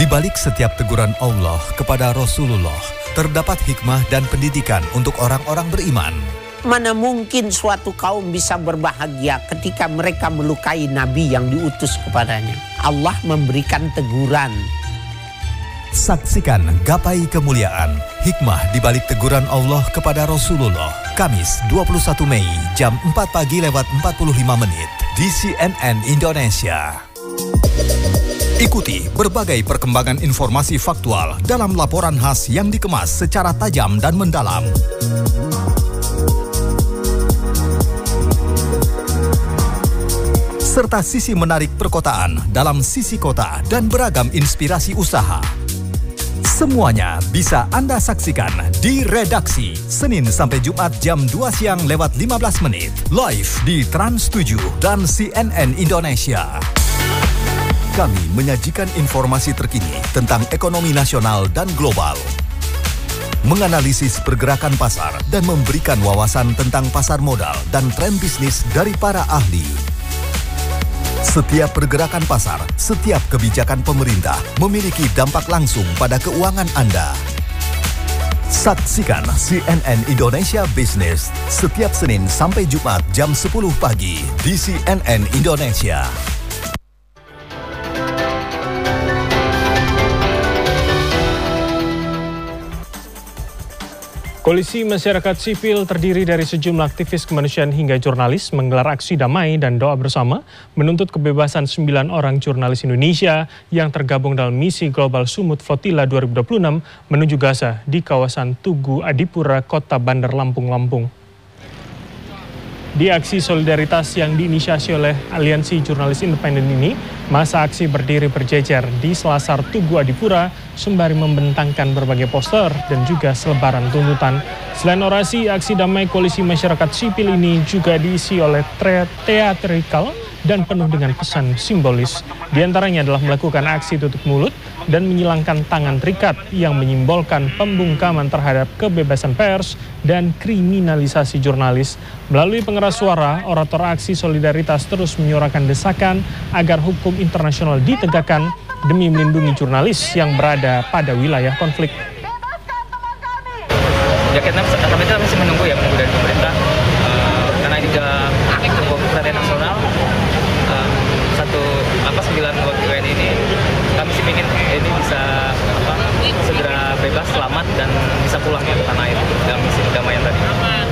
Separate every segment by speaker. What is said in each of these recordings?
Speaker 1: balik setiap teguran Allah kepada Rasulullah, terdapat hikmah dan pendidikan untuk orang-orang beriman.
Speaker 2: Mana mungkin suatu kaum bisa berbahagia ketika mereka melukai Nabi yang diutus kepadanya. Allah memberikan teguran.
Speaker 1: Saksikan Gapai Kemuliaan, hikmah di balik teguran Allah kepada Rasulullah. Kamis 21 Mei jam 4 pagi lewat 45 menit di CNN Indonesia. Ikuti berbagai perkembangan informasi faktual dalam laporan khas yang dikemas secara tajam dan mendalam. Serta sisi menarik perkotaan dalam sisi kota dan beragam inspirasi usaha. Semuanya bisa Anda saksikan di Redaksi, Senin sampai Jumat jam 2 siang lewat 15 menit. Live di Trans 7 dan CNN Indonesia. Kami menyajikan informasi terkini tentang ekonomi nasional dan global. Menganalisis pergerakan pasar dan memberikan wawasan tentang pasar modal dan tren bisnis dari para ahli. Setiap pergerakan pasar, setiap kebijakan pemerintah memiliki dampak langsung pada keuangan Anda. Saksikan CNN Indonesia Business setiap Senin sampai Jumat jam 10 pagi di CNN Indonesia.
Speaker 3: Koalisi masyarakat sipil terdiri dari sejumlah aktivis kemanusiaan hingga jurnalis menggelar aksi damai dan doa bersama menuntut kebebasan 9 orang jurnalis Indonesia yang tergabung dalam misi Global Sumut Flotilla 2026 menuju Gaza di kawasan Tugu Adipura, Kota Bandar Lampung, Lampung. Di aksi solidaritas yang diinisiasi oleh Aliansi Jurnalis Independen ini, masa aksi berdiri berjejer di selasar Tugu Adipura sembari membentangkan berbagai poster dan juga selebaran tuntutan. Selain orasi, aksi damai koalisi masyarakat sipil ini juga diisi oleh teatrikal dan penuh dengan pesan simbolis. Di antaranya adalah melakukan aksi tutup mulut dan menyilangkan tangan terikat yang menyimbolkan pembungkaman terhadap kebebasan pers dan kriminalisasi jurnalis. Melalui pengeras suara, orator aksi solidaritas terus menyuarakan desakan agar hukum internasional ditegakkan demi melindungi jurnalis yang berada pada wilayah konflik.
Speaker 4: Ya, kita masih menunggu dari pemerintah karena ini juga tunggu perhatian nasional. 9 WNI ini kami sih ingin ini bisa segera bebas, selamat dan bisa pulang ke tanah air dalam misi kedamaian tadi.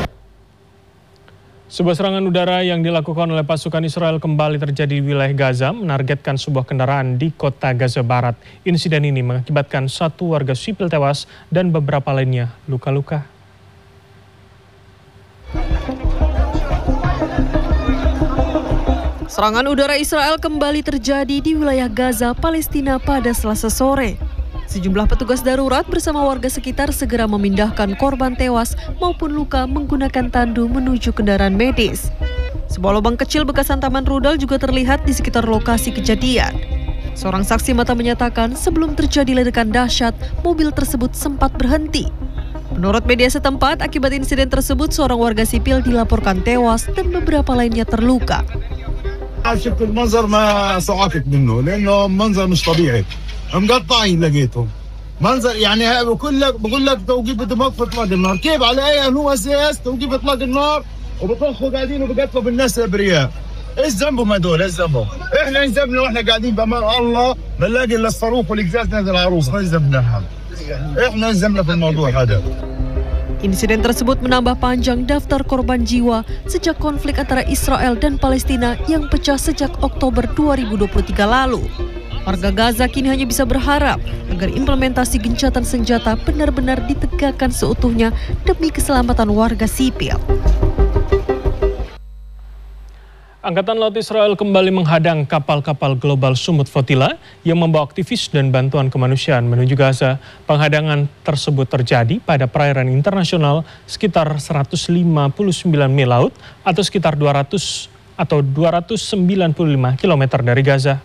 Speaker 3: Sebuah serangan udara yang dilakukan oleh pasukan Israel kembali terjadi di wilayah Gaza menargetkan sebuah kendaraan di kota Gaza Barat. Insiden ini mengakibatkan 1 warga sipil tewas dan beberapa lainnya luka-luka.
Speaker 5: Serangan udara Israel kembali terjadi di wilayah Gaza, Palestina pada Selasa sore. Sejumlah petugas darurat bersama warga sekitar segera memindahkan korban tewas maupun luka menggunakan tandu menuju kendaraan medis. Sebuah lubang kecil bekas hantaman rudal juga terlihat di sekitar lokasi kejadian. Seorang saksi mata menyatakan sebelum terjadi ledakan dahsyat, mobil tersebut sempat berhenti. Menurut media setempat, akibat insiden tersebut seorang warga sipil dilaporkan tewas dan beberapa lainnya terluka.
Speaker 6: شفت المنظر ما صعقت منه لانه منظر مش طبيعي مقطعين لقيتهم منظر يعني بقول لك توقيف دماغ في اطلاق النار كيف على اي هو اساس توقيف اطلاق النار وبطخوا قاعدين وبقتلوا بالناس الابرياء ايش ذنبهم هدول ايش ذنبهم احنا ايش ذنبنا واحنا قاعدين بامان الله بنلاقي الا الصاروخ والقزاز نازل على روسنا ايش ذنبنا احنا ايش ذنبنا في الموضوع هذا.
Speaker 5: Insiden tersebut menambah panjang daftar korban jiwa sejak konflik antara Israel dan Palestina yang pecah sejak Oktober 2023 lalu. Warga Gaza kini hanya bisa berharap agar implementasi gencatan senjata benar-benar ditegakkan seutuhnya demi keselamatan warga sipil.
Speaker 3: Angkatan Laut Israel kembali menghadang kapal-kapal Global Sumut Flotilla yang membawa aktivis dan bantuan kemanusiaan menuju Gaza. Penghadangan tersebut terjadi pada perairan internasional sekitar 159 mil laut atau sekitar 295 km dari Gaza.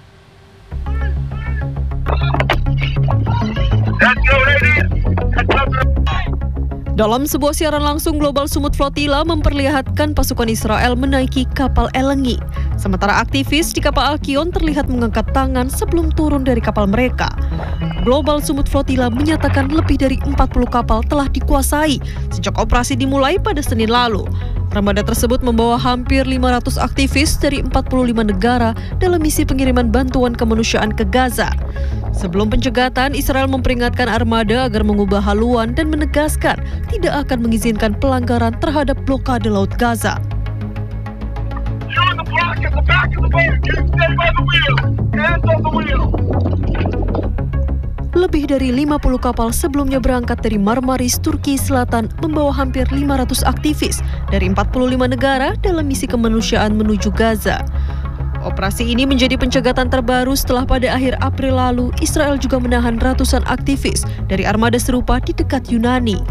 Speaker 5: Dalam sebuah siaran langsung, Global Sumut Flotilla memperlihatkan pasukan Israel menaiki kapal Elengi. Sementara aktivis di kapal Alkion terlihat mengangkat tangan sebelum turun dari kapal mereka. Global Sumut Flotilla menyatakan lebih dari 40 kapal telah dikuasai sejak operasi dimulai pada Senin lalu. Armada tersebut membawa hampir 500 aktivis dari 45 negara dalam misi pengiriman bantuan kemanusiaan ke Gaza. Sebelum pencegatan, Israel memperingatkan armada agar mengubah haluan dan menegaskan tidak akan mengizinkan pelanggaran terhadap blokade Laut Gaza. Lebih dari 50 kapal sebelumnya berangkat dari Marmaris, Turki Selatan membawa hampir 500 aktivis dari 45 negara dalam misi kemanusiaan menuju Gaza. Operasi ini menjadi pencegatan terbaru setelah pada akhir April lalu Israel juga menahan ratusan aktivis dari armada serupa di dekat Yunani.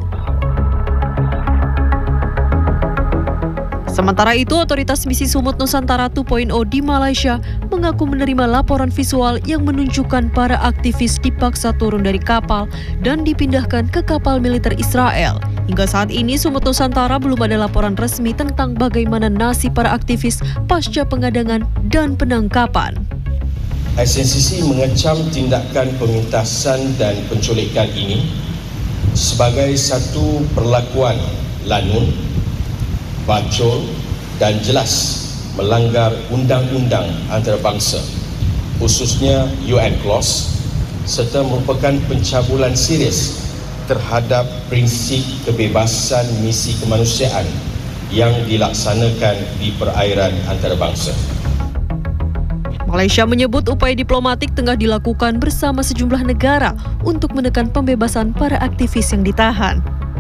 Speaker 5: Sementara itu, otoritas misi Sumut Nusantara 2.0 di Malaysia mengaku menerima laporan visual yang menunjukkan para aktivis dipaksa turun dari kapal dan dipindahkan ke kapal militer Israel. Hingga saat ini, Sumut Nusantara belum ada laporan resmi tentang bagaimana nasib para aktivis pasca pengadangan dan penangkapan.
Speaker 7: ICCC mengecam tindakan pemintasan dan penculikan ini sebagai satu perlakuan lanun, bacol dan jelas melanggar undang-undang antarabangsa, khususnya UN Clause, serta merupakan pencabulan serius terhadap prinsip kebebasan misi kemanusiaan yang dilaksanakan di perairan antarabangsa.
Speaker 5: Malaysia menyebut upaya diplomatik tengah dilakukan bersama sejumlah negara untuk menekan pembebasan para aktivis yang ditahan.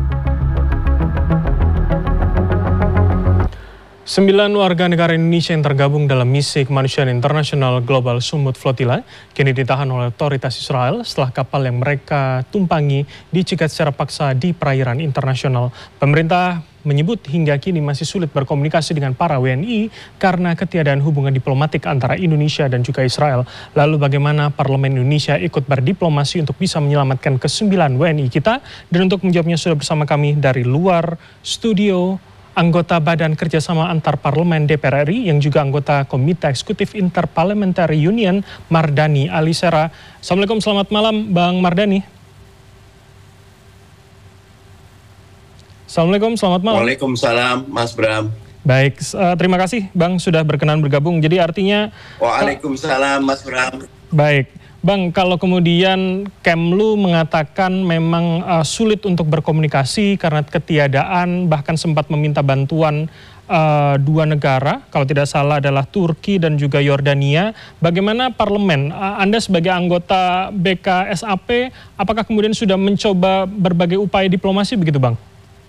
Speaker 3: 9 warga negara Indonesia yang tergabung dalam misi kemanusiaan internasional Global Sumut Flotilla kini ditahan oleh otoritas Israel setelah kapal yang mereka tumpangi dicegat secara paksa di perairan internasional. Pemerintah menyebut hingga kini masih sulit berkomunikasi dengan para WNI karena ketiadaan hubungan diplomatik antara Indonesia dan juga Israel. Lalu bagaimana Parlemen Indonesia ikut berdiplomasi untuk bisa menyelamatkan ke-9 WNI kita? Dan untuk menjawabnya sudah bersama kami dari luar studio, anggota Badan Kerjasama Antar Parlemen DPR RI yang juga anggota Komite Eksekutif Interparliamentary Union, Mardani Alisera. Assalamualaikum, selamat malam Bang Mardani. Assalamualaikum, selamat malam.
Speaker 8: Waalaikumsalam, Mas Bram.
Speaker 3: Baik, terima kasih Bang sudah berkenan bergabung. Jadi artinya...
Speaker 8: Waalaikumsalam, Mas Bram.
Speaker 3: Baik. Bang, kalau kemudian Kemlu mengatakan memang sulit untuk berkomunikasi karena ketiadaan, bahkan sempat meminta bantuan dua negara, kalau tidak salah adalah Turki dan juga Yordania. Bagaimana Parlemen, Anda sebagai anggota BKSAP, apakah kemudian sudah mencoba berbagai upaya diplomasi begitu Bang?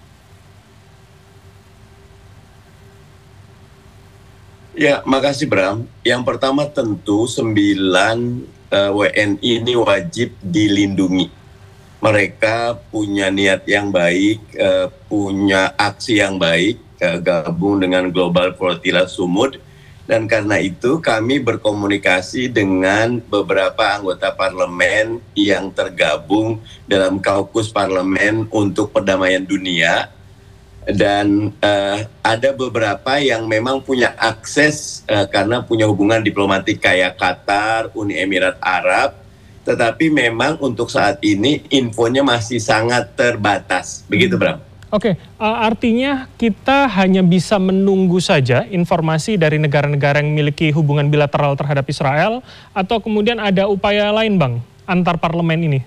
Speaker 8: Ya, makasih Bram. Yang pertama tentu 9 WNI ini wajib dilindungi. Mereka punya niat yang baik, punya aksi yang baik, gabung dengan Global Flotilla Sumut, dan karena itu kami berkomunikasi dengan beberapa anggota parlemen yang tergabung dalam kaukus parlemen untuk perdamaian dunia. Dan ada beberapa yang memang punya akses karena punya hubungan diplomatik kayak Qatar, Uni Emirat Arab, tetapi memang untuk saat ini infonya masih sangat terbatas. Begitu Bram.
Speaker 3: Oke, artinya kita hanya bisa menunggu saja informasi dari negara-negara yang memiliki hubungan bilateral terhadap Israel, atau kemudian ada upaya lain Bang antar parlemen ini?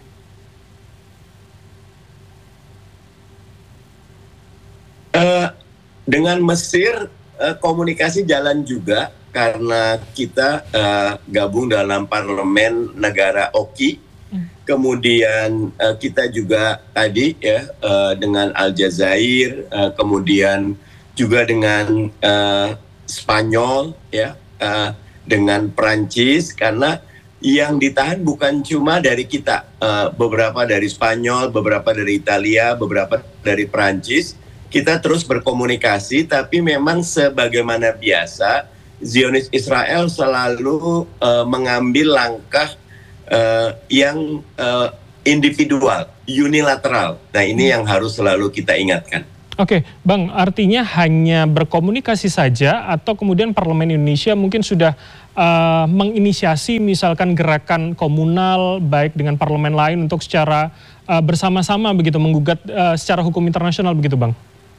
Speaker 8: Dengan Mesir komunikasi jalan juga karena kita gabung dalam parlemen negara Oki. Kemudian kita juga tadi ya dengan Aljazair, kemudian juga dengan Spanyol ya, dengan Prancis, karena yang ditahan bukan cuma dari kita, beberapa dari Spanyol, beberapa dari Italia, beberapa dari Prancis. Kita terus berkomunikasi, tapi memang sebagaimana biasa, Zionis Israel selalu mengambil langkah yang individual, unilateral. Nah ini yang harus selalu kita ingatkan.
Speaker 3: Oke, Bang, artinya hanya berkomunikasi saja atau kemudian Parlemen Indonesia mungkin sudah menginisiasi misalkan gerakan komunal baik dengan parlemen lain untuk secara bersama-sama begitu menggugat secara hukum internasional begitu, Bang?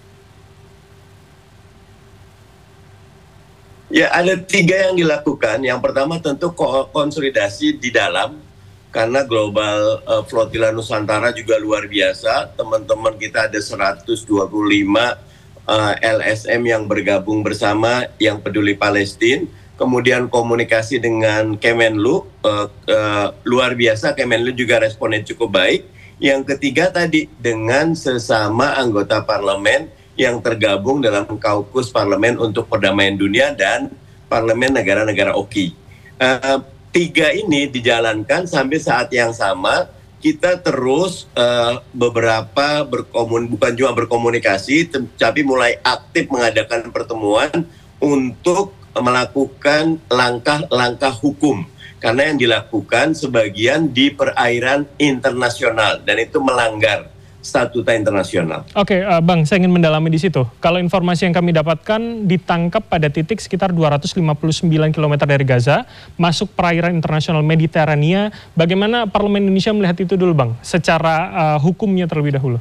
Speaker 8: Ya, ada 3 yang dilakukan. Yang pertama tentu konsolidasi di dalam, karena global flotilla Nusantara juga luar biasa. Teman-teman kita ada 125 LSM yang bergabung bersama yang peduli Palestina. Kemudian komunikasi dengan Kemenlu, luar biasa, Kemenlu juga responnya cukup baik. Yang ketiga tadi dengan sesama anggota parlemen yang tergabung dalam kaukus parlemen untuk perdamaian dunia dan parlemen negara-negara OKI. 3 ini dijalankan sampai saat yang sama. Kita terus beberapa bukan cuma berkomunikasi, tapi mulai aktif mengadakan pertemuan untuk melakukan langkah-langkah hukum. Karena yang dilakukan sebagian di perairan internasional dan itu melanggar statuta internasional.
Speaker 3: Oke, Bang, saya ingin mendalami di situ. Kalau informasi yang kami dapatkan ditangkap pada titik sekitar 259 km dari Gaza, masuk perairan internasional Mediterania. Bagaimana Parlemen Indonesia melihat itu dulu, Bang? Secara hukumnya terlebih dahulu.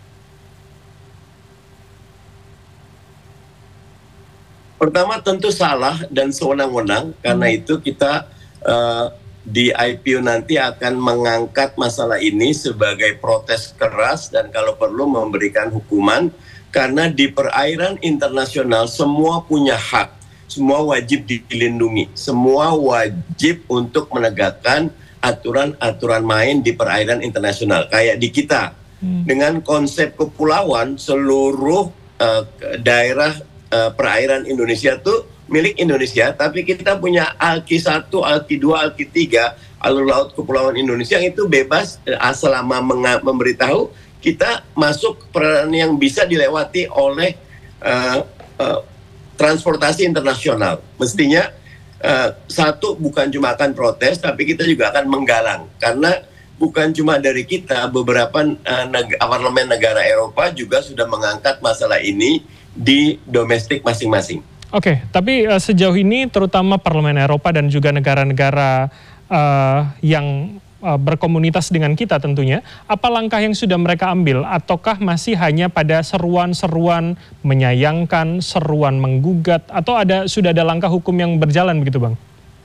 Speaker 8: Pertama tentu salah dan sewenang-wenang, karena itu kita di IPU nanti akan mengangkat masalah ini sebagai protes keras dan kalau perlu memberikan hukuman, karena di perairan internasional semua punya hak, semua wajib dilindungi, semua wajib untuk menegakkan aturan-aturan main di perairan internasional. Kayak di kita, dengan konsep kepulauan, seluruh daerah perairan Indonesia tuh milik Indonesia, tapi kita punya ALKI 1, ALKI 2, ALKI 3, alur laut kepulauan Indonesia itu bebas selama memberitahu kita masuk perairan yang bisa dilewati oleh transportasi internasional. Mestinya satu, bukan cuma akan protes, tapi kita juga akan menggalang, karena bukan cuma dari kita, beberapa parlemen negara Eropa juga sudah mengangkat masalah ini di domestik masing-masing.
Speaker 3: Oke, tapi sejauh ini terutama Parlemen Eropa dan juga negara-negara yang berkomunitas dengan kita tentunya, apa langkah yang sudah mereka ambil? Ataukah masih hanya pada seruan-seruan menyayangkan, seruan menggugat, atau sudah ada langkah hukum yang berjalan begitu, Bang?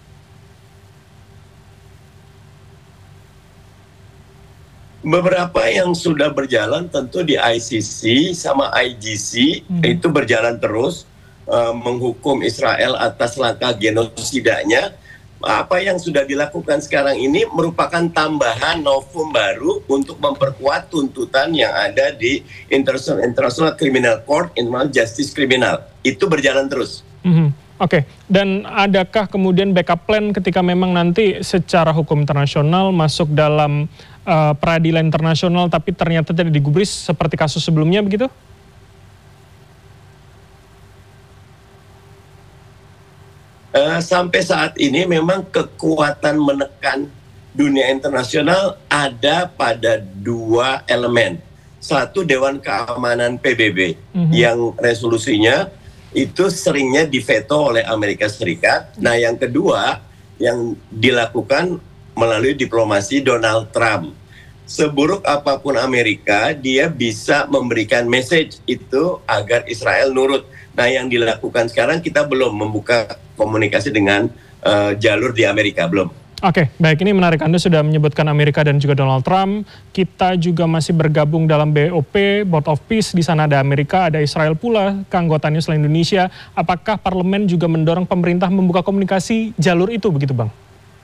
Speaker 8: Beberapa yang sudah berjalan tentu di ICC sama IGC itu berjalan terus. Menghukum Israel atas langkah genosidanya. Apa yang sudah dilakukan sekarang ini merupakan tambahan novum baru untuk memperkuat tuntutan yang ada di International Criminal Court, International Justice Criminal. Itu berjalan terus.
Speaker 3: Oke, dan adakah kemudian backup plan ketika memang nanti secara hukum internasional masuk dalam peradilan internasional tapi ternyata tidak digubris seperti kasus sebelumnya begitu?
Speaker 8: Sampai saat ini memang kekuatan menekan dunia internasional ada pada 2 elemen. Satu, Dewan Keamanan PBB yang resolusinya itu seringnya diveto oleh Amerika Serikat. Nah, yang kedua yang dilakukan melalui diplomasi Donald Trump. Seburuk apapun Amerika, dia bisa memberikan message itu agar Israel nurut. Nah, yang dilakukan sekarang kita belum membuka komunikasi dengan jalur di Amerika, belum.
Speaker 3: Oke, baik, ini menarik. Anda sudah menyebutkan Amerika dan juga Donald Trump. Kita juga masih bergabung dalam BOP, Board of Peace. Di sana ada Amerika, ada Israel pula, keanggotaannya selain Indonesia. Apakah parlemen juga mendorong pemerintah membuka komunikasi jalur itu, begitu, Bang?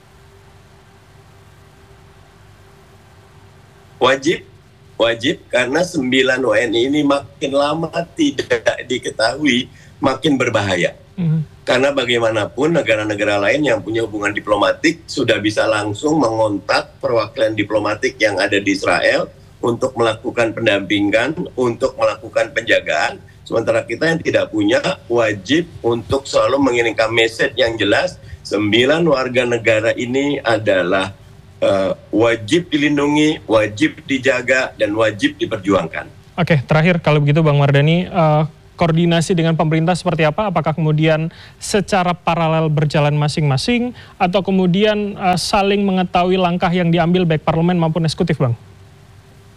Speaker 8: Wajib, karena 9 WNI ini makin lama tidak diketahui, makin berbahaya. Karena bagaimanapun negara-negara lain yang punya hubungan diplomatik sudah bisa langsung mengontak perwakilan diplomatik yang ada di Israel untuk melakukan pendampingan, untuk melakukan penjagaan. Sementara kita yang tidak punya, wajib untuk selalu mengirimkan message yang jelas, 9 warga negara ini adalah wajib dilindungi, wajib dijaga, dan wajib diperjuangkan.
Speaker 3: Oke, terakhir kalau begitu Bang Mardhani, koordinasi dengan pemerintah seperti apa? Apakah kemudian secara paralel berjalan masing-masing atau kemudian saling mengetahui langkah yang diambil baik parlemen maupun eksekutif, Bang?